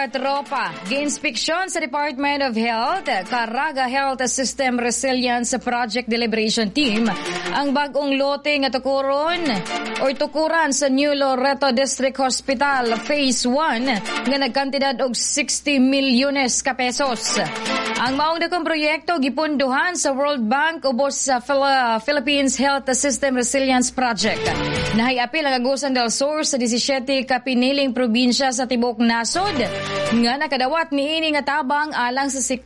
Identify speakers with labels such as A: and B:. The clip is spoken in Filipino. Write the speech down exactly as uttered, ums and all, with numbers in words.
A: katropa, gi-inspeksyon sa Department of Health, Caraga Health System Resilience Project Deliberation Team ang bagong lote nga tukuron o tukuran sa New Loreto District Hospital Phase one nga nagkantidad og sixty milyones ka pesos. Ang maong dakong proyekto gipunduhan sa World Bank ubos sa Philippines Health System Resilience Project. Nahiapil ang Agusan del Sur sa seventeen ka piniling probinsya sa tibuok nasod nga nakadawat niini nga tabang alang sa